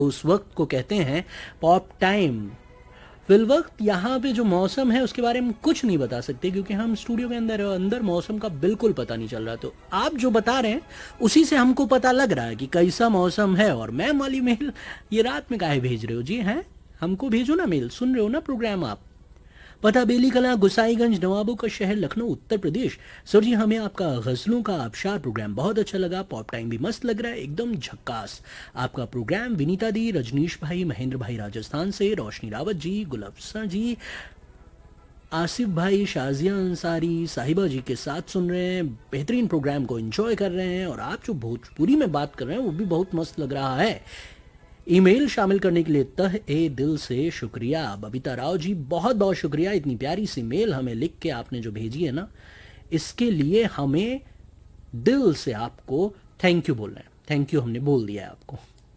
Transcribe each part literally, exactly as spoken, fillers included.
उस वक्त को कहते हैं पॉप टाइम। फिल वक्त यहाँ पे जो मौसम है उसके बारे में कुछ नहीं बता सकते क्योंकि हम स्टूडियो के अंदर है और अंदर मौसम का बिल्कुल पता नहीं चल रहा। तो आप जो बता रहे हैं उसी से हमको पता लग रहा है कि कैसा मौसम है। और मैम वाली मेल ये रात में काहे भेज रहे हो जी? हैं, हमको भेजो ना मेल। सुन रहे हो ना प्रोग्राम आप? पता बेली कला, गुसाईगंज, नवाबों का शहर, लखनऊ, उत्तर प्रदेश। सर जी, हमें आपका गजलों का आबशार प्रोग्राम बहुत अच्छा लगा। पॉप टाइम भी मस्त लग रहा है, एकदम झक्कास आपका प्रोग्राम। विनीता दी, रजनीश भाई, महेंद्र भाई राजस्थान से, रोशनी रावत जी, गुलफ्सा जी, आसिफ भाई, शाजिया अंसारी, साहिबा जी के साथ सुन रहे हैं। बेहतरीन प्रोग्राम को एंजॉय कर रहे हैं। और आप जो भोजपुरी में बात कर रहे हैं वो भी बहुत मस्त लग रहा है। ईमेल शामिल करने के लिए तह ए दिल से शुक्रिया। बबीता राव जी, बहुत बहुत शुक्रिया। इतनी प्यारी सी मेल हमें लिख के आपने जो भेजी है ना, इसके लिए हमें दिल से आपको थैंक यू बोलना है। थैंक यू हमने बोल दिया है आपको।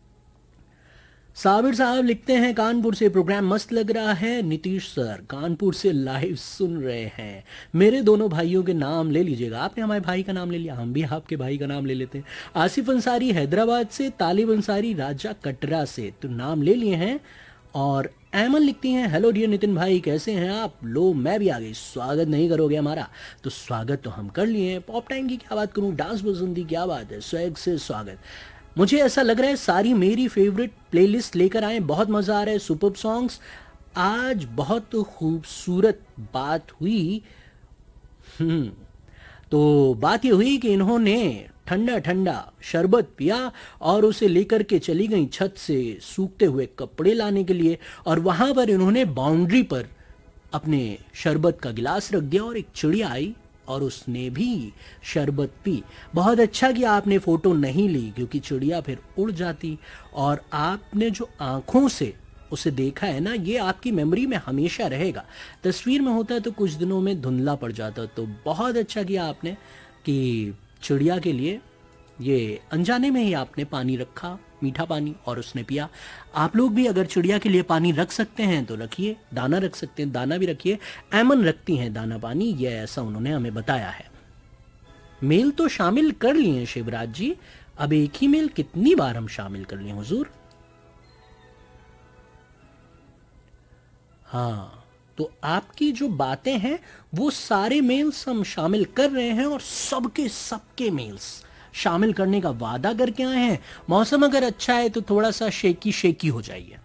साबिर साहब लिखते हैं कानपुर से, प्रोग्राम मस्त लग रहा है। नीतीश सर कानपुर से लाइव सुन रहे हैं। मेरे दोनों भाइयों के नाम ले लीजिएगा। आपने हमारे भाई का नाम ले लिया, हम भी आपके भाई का नाम ले लेते हैं। आसिफ अंसारी हैदराबाद से, तालिब अंसारी राजा कटरा से, तो नाम ले लिए हैं। और ऐमन लिखती हैं, हेलो डियर नितिन भाई, कैसे हैं आप? लो मैं भी आ गई। स्वागत नहीं करोगे हमारा? तो स्वागत तो हम कर लिए हैं। पॉप टाइम की क्या बात करूं, डांस पसंद की क्या बात है, स्वैग से स्वागत। मुझे ऐसा लग रहा है सारी मेरी फेवरेट प्लेलिस्ट लेकर आए, बहुत मज़ा आ रहा है। Superb songs. आज बहुत खूबसूरत बात हुई। हम्म तो बात ये हुई कि इन्होंने ठंडा ठंडा शरबत पिया और उसे लेकर के चली गई छत से सूखते हुए कपड़े लाने के लिए। और वहां पर इन्होंने बाउंड्री पर अपने शरबत का गिलास रख दिया और एक चिड़िया आई और उसने भी शरबत पी। बहुत अच्छा कि आपने फ़ोटो नहीं ली क्योंकि चिड़िया फिर उड़ जाती। और आपने जो आँखों से उसे देखा है ना, ये आपकी मेमोरी में हमेशा रहेगा। तस्वीर में होता है तो कुछ दिनों में धुंधला पड़ जाता। तो बहुत अच्छा किया आपने कि चिड़िया के लिए ये अनजाने में ही आपने पानी रखा, मीठा पानी, और उसने पिया। आप लोग भी अगर चिड़िया के लिए पानी रख सकते हैं तो रखिए, दाना रख सकते हैं दाना भी रखिए। ऐमन रखती हैं दाना पानी, ये ऐसा उन्होंने हमें बताया है। मेल तो शामिल कर लिए हैं शिवराज जी। अब एक ही मेल कितनी बार हम शामिल कर लिए हुजूर? हाँ, तो आपकी जो बातें हैं वो सारे मेल्स हम शामिल कर रहे हैं और सबके सबके मेल्स शामिल करने का वादा करके आए हैं। मौसम अगर अच्छा है तो थोड़ा सा शेकी शेकी हो जाइए।